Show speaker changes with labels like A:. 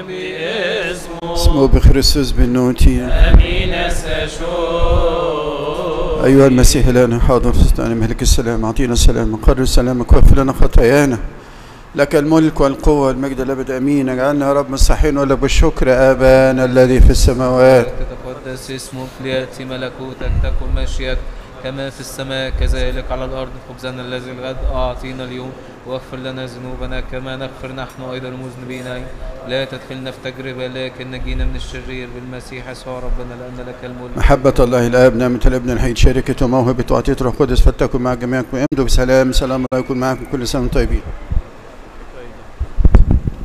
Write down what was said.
A: اسمه بخريستوس بالنوتي.
B: امين سشو.
A: أيها المسيح لنا حاضر ستان ملك السلام، أعطينا السلام، قرر سلامك واغفر لنا خطايانا. لك الملك والقوة والمجد الأبد آمين. اجعلنا يا رب مستحين ولك بالشكر. آبانا الذي في السماوات،
B: تتقدس اسمك، ليأتي ملكوتك، تكن مشيئتك كما في السماء كذلك على الأرض. خبزنا الذي الغد أعطينا اليوم، واغفر لنا ذنوبنا كما نغفر نحن أيضا المذنبين. لا تدخلنا في تجربة لكن نجينا من الشرير، بالمسيح يسوع ربنا، لأن لك الملك.
A: محبة الله الآب، نعمة الابن الحي، شركة وموهبة وعطية روح القدس، فلتكن مع جميعكم. امضوا بسلام. سلام الله يكون معكم. كل سنة وانتم طيبين.